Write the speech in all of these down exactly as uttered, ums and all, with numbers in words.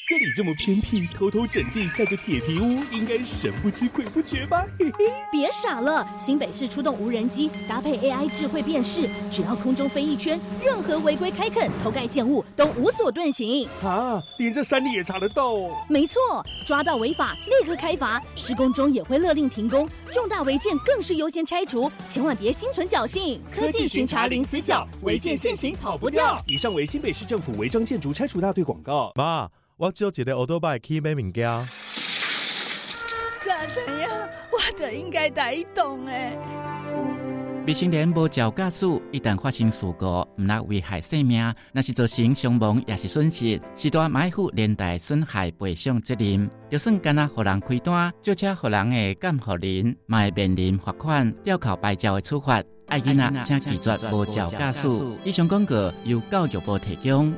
这里这么偏僻，偷偷整地盖个铁皮屋，应该神不知鬼不觉吧？嘿嘿， 别傻了，新北市出动无人机，搭配 A I 智慧辨识，只要空中飞一圈，任何违规开垦、偷盖建物都无所遁形。 啊，连这山里也查得到哦？ 没错，抓到违法立刻开罚，施工中也会勒令停工，重大违建更是优先拆除，千万别心存侥幸。 科技巡查零死角，违建现行跑不掉。以上为新北市政府违章建筑拆除大队广告。 妈，我借一个欧多拜去买物件。 咋怎样？我就应该带动诶。 未成年无照驾驶，一旦发生事故，唔能危害生命，若是造成伤亡也是损失，是大买负连带损害赔偿责任。就算干那互人开单，就车互人的监护人，嘛会面临罚款、吊扣牌照的处罚。爱囡仔请拒绝无照驾驶。以上广告由教育部提供。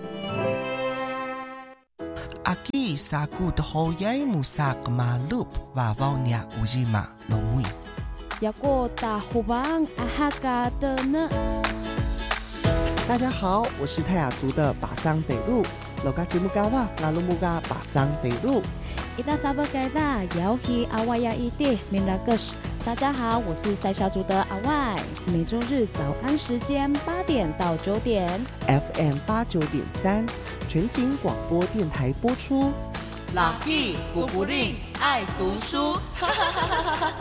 Aqui saku dohoyai musak malup vavaunya ujima lomui. Yago tahubang ahaga的呢？ 大家好，我是泰雅族的巴桑北路。Loga jimugawa lalumuga 巴桑北路。 Ita sabagada yaohi awaya ide minagus。大家好，我是塞夏族的阿外。每周日早安时间八点到九点 ，F M 八九点三。全景广播电台播出。 老弟，古不令爱读书，哈哈哈哈哈哈。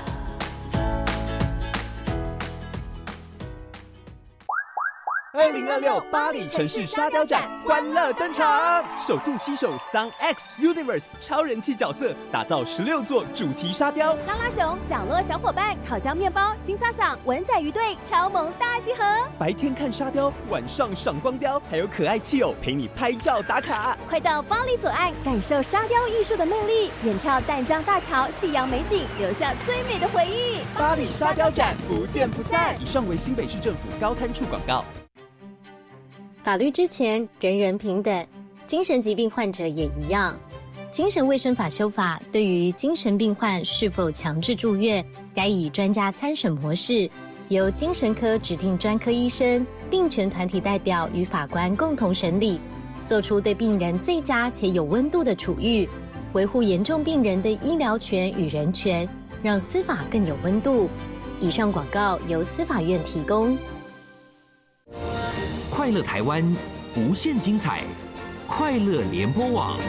二零二六巴黎城市沙雕展欢乐登场，首度携手 Sun X Universe 超人气角色，打造十六座主题沙雕。 拉拉熊、角落小伙伴、烤焦面包、金萨桑、文仔鱼队超萌大集合。 白天看沙雕，晚上赏光雕，还有可爱气友陪你拍照打卡。 快到巴黎左岸，感受沙雕艺术的魅力，远眺淡江大桥、夕阳美景，留下最美的回忆。 巴黎沙雕展不见不散。以上为新北市政府高滩处广告。 法律之前，人人平等，精神疾病患者也一样。精神卫生法修法对于精神病患是否强制住院，该以专家参审模式，由精神科指定专科医生、病权团体代表与法官共同审理，做出对病人最佳且有温度的处遇，维护严重病人的医疗权与人权，让司法更有温度。以上广告由司法院提供。 快乐台湾，无限精彩，快乐联播网。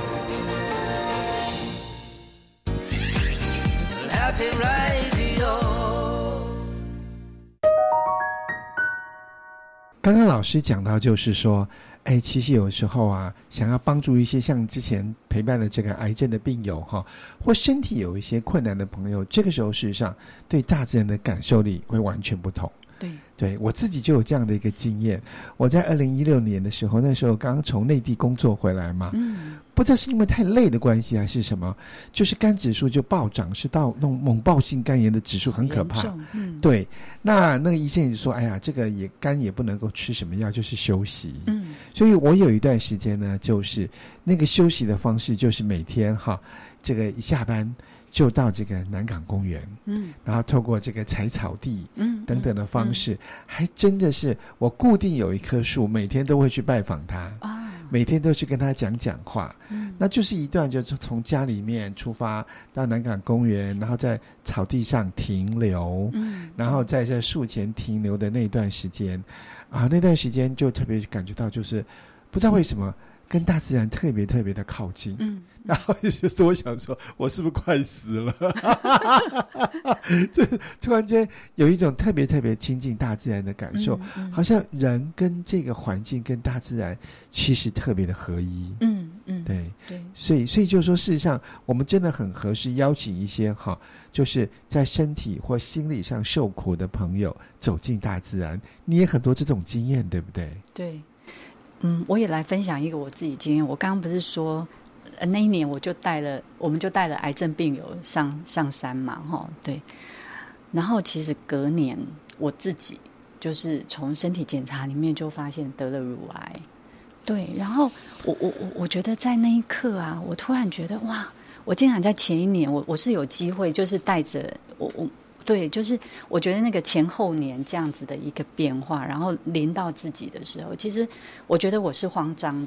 刚刚老师讲到，就是说，哎，其实有时候啊，想要帮助一些像之前陪伴的这个癌症的病友哈，或身体有一些困难的朋友，这个时候事实上对大自然的感受力会完全不同。 对， 对我自己就有这样的一个经验。我在二零一六年的时候，那时候刚刚从内地工作回来嘛，嗯，不知道是因为太累的关系还是什么，就是肝指数就暴涨，是到那种猛暴性肝炎的指数很可怕。嗯，对，那那个医生就说：“哎呀，这个也肝也不能够吃什么药，就是休息。”嗯，所以我有一段时间呢，就是那个休息的方式，就是每天哈，这个一下班就到这个南港公园，嗯，然后透过这个采草地，嗯，等等的方式，嗯、还真的是我固定有一棵树，每天都会去拜访他，啊，每天都去跟他讲讲话，嗯，那就是一段就是从家里面出发到南港公园，然后在草地上停留，嗯，然后在这树前停留的那段时间，啊，那段时间就特别感觉到就是不知道为什么。跟大自然特别特别的靠近，嗯，然后就是我想说，我是不是快死了？就突然间有一种特别特别亲近大自然的感受，嗯嗯、好像人跟这个环境跟大自然其实特别的合一，嗯嗯，对对，所以所以就说，事实上我们真的很合适邀请一些哈，就是在身体或心理上受苦的朋友走进大自然。你也很多这种经验，对不对？ 对。嗯，我也来分享一个我自己经验。我刚刚不是说，呃，那一年我就带了，我们就带了癌症病友上上山嘛，哈，对。然后其实隔年我自己就是从身体检查里面就发现得了乳癌，对。然后我我我我觉得在那一刻啊，我突然觉得哇，我竟然在前一年，我我是有机会，就是带着我我。对，就是我觉得那个前后年这样子的一个变化，然后临到自己的时候，其实我觉得我是慌张的，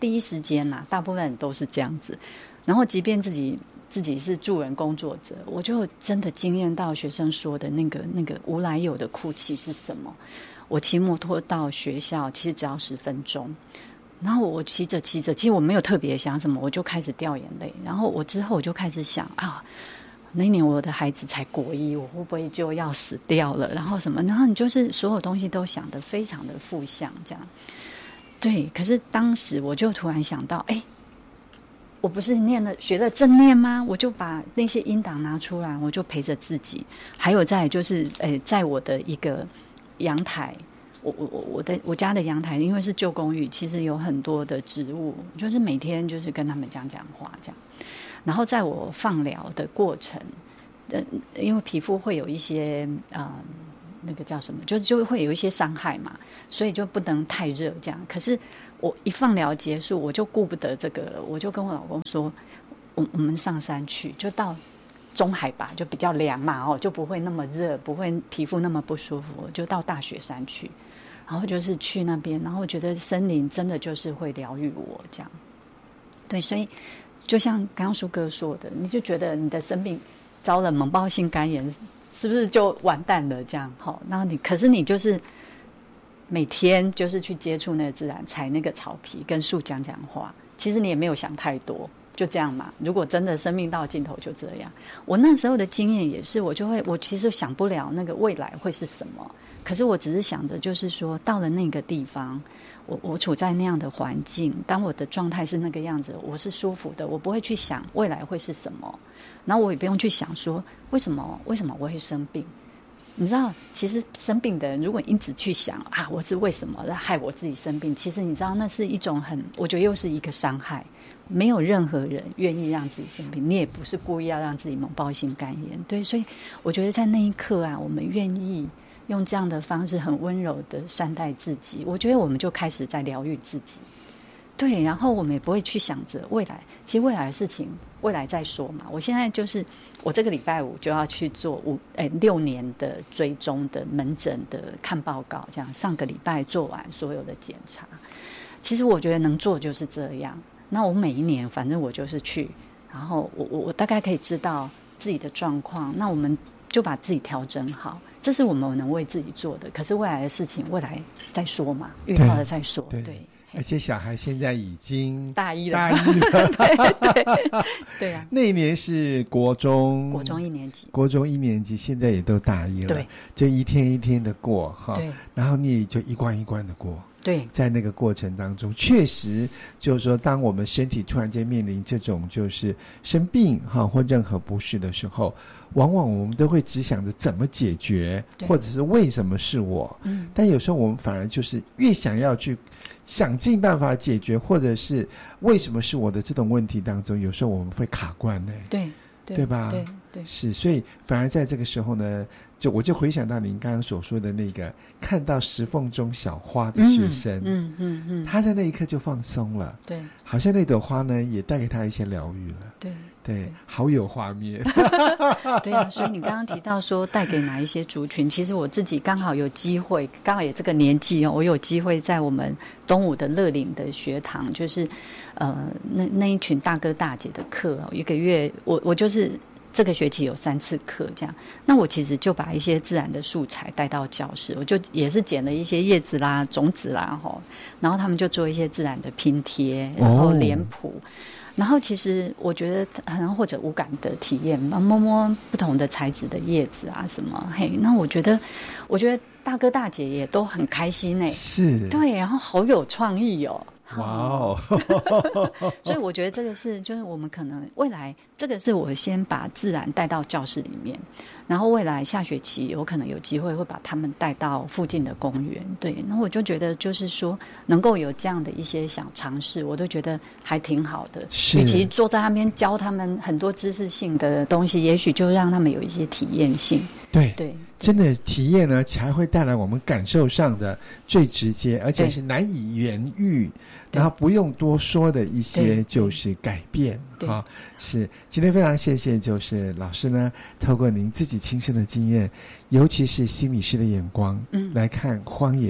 第一时间呐、啊，大部分人都是这样子。然后，即便自己自己是助人工作者，我就真的惊艳到学生说的那个那个无来由的哭泣是什么。我骑摩托到学校，其实只要十分钟。然后我骑着骑着，其实我没有特别想什么，我就开始掉眼泪。然后我之后我就开始想啊，那一年我的孩子才国一，我会不会就要死掉了？然后什么？然后你就是所有东西都想得非常的负向，这样。对，可是当时我就突然想到，哎，我不是念了学了正念吗？我就把那些音档拿出来，我就陪着自己。还有再就是，诶，在我的一个阳台。我我我的我家的阳台，因为是旧公寓，其实有很多的植物，就是每天就是跟他们讲讲话这样。然后在我放疗的过程，呃，因为皮肤会有一些啊、呃，那个叫什么，就就会有一些伤害嘛，所以就不能太热这样。可是我一放疗结束，我就顾不得这个了，我就跟我老公说，我我们上山去，就到中海拔，就比较凉嘛，哦，就不会那么热，不会皮肤那么不舒服，就到大雪山去。然后就是去那边，然后我觉得森林真的就是会疗愈我这样。对，所以就像刚刚舒哥说的，你就觉得你的生病遭了猛暴性肝炎，是不是就完蛋了这样？好，然后你可是你就是每天就是去接触那个自然，踩那个草皮，跟树讲讲话，其实你也没有想太多。就这样嘛，如果真的生命到尽头就这样。我那时候的经验也是，我就会我其实想不了那个未来会是什么，可是我只是想着就是说到了那个地方，我我处在那样的环境，当我的状态是那个样子，我是舒服的，我不会去想未来会是什么，然后我也不用去想说为什么为什么我会生病。你知道其实生病的人如果一直去想啊我是为什么害我自己生病，其实你知道那是一种很我觉得又是一个伤害。没有任何人愿意让自己生病，你也不是故意要让自己猛暴性肝炎。对，所以我觉得在那一刻啊，我们愿意用这样的方式很温柔的善待自己，我觉得我们就开始在疗愈自己。对，然后我们也不会去想着未来，其实未来的事情未来再说嘛。我现在就是我这个礼拜五就要去做五诶六年的追踪的门诊的看报告，这样上个礼拜做完所有的检查。其实我觉得能做就是这样。那我每一年反正我就是去，然后我我我大概可以知道自己的状况，那我们就把自己调整好，这是我们能为自己做的。可是未来的事情未来再说嘛，遇到了再说。 对, 对， 而且小孩现在已经大一了， 大一了对对对啊， 那一年是国中国中一年级， 国中一年级，现在也都大一了， 对， 就一天一天的过哈， 对， 然后你也就一关一关的过。 对， 在那个过程当中，确实就是说，当我们身体突然间面临这种就是生病哈或任何不适的时候，往往我们都会只想着怎么解决，或者是为什么是我。嗯，但有时候我们反而就是越想要去想尽办法解决，或者是为什么是我的这种问题当中，有时候我们会卡关呢。 对，对， 对吧？ 对对， 是，所以反而在这个时候呢。就我就回想到您刚刚所说的那个看到石缝中小花的学生， 嗯嗯 嗯, 嗯， 他在那一刻就放松了， 对， 好像那朵花呢也带给他一些疗愈了， 对对，好有画面。 对啊，所以你刚刚提到说带给哪一些族群，其实我自己刚好有机会，刚好也这个年纪哦，我有机会在我们东吴的乐岭的学堂，就是呃那那一群大哥大姐的课，一个月我我就是。这个学期有三次课这样，那我其实就把一些自然的素材带到教室，我就也是捡了一些叶子啦、种子啦，然后他们就做一些自然的拼贴，然后脸谱，哦、然后其实我觉得可能或者无感的体验，摸摸不同的材质的叶子啊什么，嘿，那我觉得，我觉得大哥大姐也都很开心哎、欸， 是， 对，然后好有创意哦。 哇哦！ 所以我觉得这个是，就是我们可能未来这个是我先把自然带到教室里面，然后未来下学期有可能有机会会把他们带到附近的公园。对，然后我就觉得就是说能够有这样的一些小尝试，我都觉得还挺好的。与其坐在那边教他们很多知识性的东西，也许就让他们有一些体验性。 对对。 真的体验呢，才会带来我们感受上的最直接，而且是难以言喻，然后不用多说的一些就是改变啊。是，今天非常谢谢，就是老师呢，透过您自己亲身的经验，尤其是心理师的眼光，嗯，来看荒野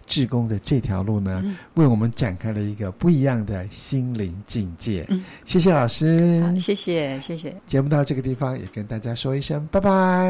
志工的这条路呢、 嗯、 为我们展开了一个不一样的心灵境界、嗯、谢谢老师。 好，谢谢谢谢。 节目到这个地方也跟大家说一声拜拜。